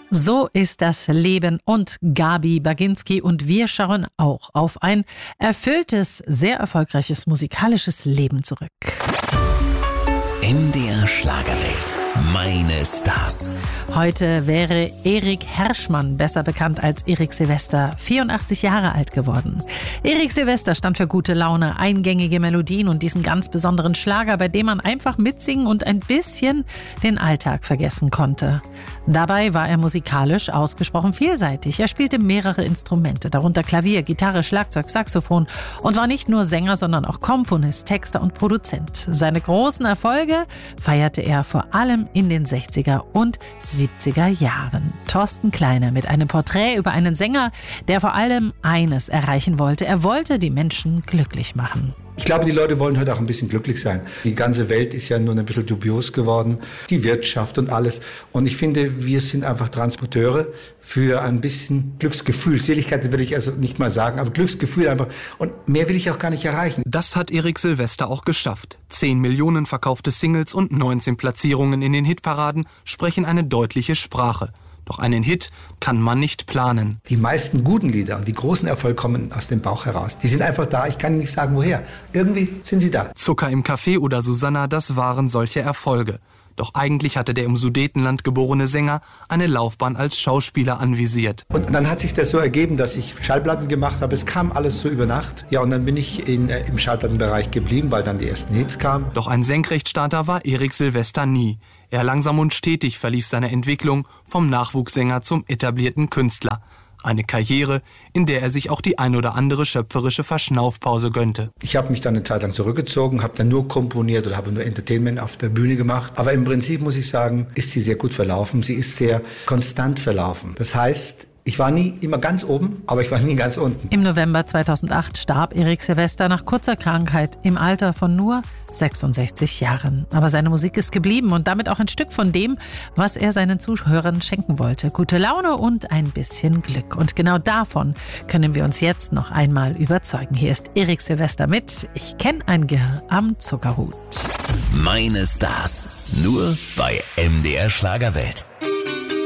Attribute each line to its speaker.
Speaker 1: So ist das Leben und Gabi Baginski und wir schauen auch auf ein erfülltes, sehr erfolgreiches musikalisches Leben zurück.
Speaker 2: MDR Schlagerwelt. Meine Stars.
Speaker 1: Heute wäre Erik Herschmann, besser bekannt als Erik Silvester, 84 Jahre alt geworden. Erik Silvester stand für gute Laune, eingängige Melodien und diesen ganz besonderen Schlager, bei dem man einfach mitsingen und ein bisschen den Alltag vergessen konnte. Dabei war er musikalisch ausgesprochen vielseitig. Er spielte mehrere Instrumente, darunter Klavier, Gitarre, Schlagzeug, Saxophon und war nicht nur Sänger, sondern auch Komponist, Texter und Produzent. Seine großen Erfolge feierte er vor allem in den 60er und 70er Jahren. Thorsten Kleiner mit einem Porträt über einen Sänger, der vor allem eines erreichen wollte. Er wollte die Menschen glücklich machen.
Speaker 3: Ich glaube, die Leute wollen heute auch ein bisschen glücklich sein. Die ganze Welt ist ja nun ein bisschen dubios geworden, die Wirtschaft und alles. Und ich finde, wir sind einfach Transporteure für ein bisschen Glücksgefühl. Seligkeit würde ich also nicht mal sagen, aber Glücksgefühl einfach. Und mehr will ich auch gar nicht erreichen.
Speaker 4: Das hat Erik Silvester auch geschafft. 10 Millionen verkaufte Singles und 19 Platzierungen in den Hitparaden sprechen eine deutliche Sprache. Doch einen Hit kann man nicht planen.
Speaker 3: Die meisten guten Lieder und die großen Erfolge kommen aus dem Bauch heraus. Die sind einfach da, ich kann nicht sagen, woher. Irgendwie sind sie da.
Speaker 4: Zucker im Café oder Susanna, das waren solche Erfolge. Doch eigentlich hatte der im Sudetenland geborene Sänger eine Laufbahn als Schauspieler anvisiert.
Speaker 3: Und dann hat sich das so ergeben, dass ich Schallplatten gemacht habe. Es kam alles so über Nacht. Ja, und dann bin ich im Schallplattenbereich geblieben, weil dann die ersten Hits kamen.
Speaker 4: Doch ein Senkrechtstarter war Erik Silvester nie. Eher langsam und stetig verlief seine Entwicklung vom Nachwuchssänger zum etablierten Künstler. Eine Karriere, in der er sich auch die ein oder andere schöpferische Verschnaufpause gönnte.
Speaker 3: Ich habe mich dann eine Zeit lang zurückgezogen, habe dann nur komponiert oder habe nur Entertainment auf der Bühne gemacht. Aber im Prinzip muss ich sagen, ist sie sehr gut verlaufen. Sie ist sehr konstant verlaufen. Das heißt, ich war nie immer ganz oben, aber ich war nie ganz unten.
Speaker 1: Im November 2008 starb Erik Silvester nach kurzer Krankheit im Alter von nur 66 Jahren. Aber seine Musik ist geblieben und damit auch ein Stück von dem, was er seinen Zuhörern schenken wollte. Gute Laune und ein bisschen Glück. Und genau davon können wir uns jetzt noch einmal überzeugen. Hier ist Erik Silvester mit Ich kenn ein Girl am Zuckerhut.
Speaker 2: Meine Stars. Nur bei MDR Schlagerwelt.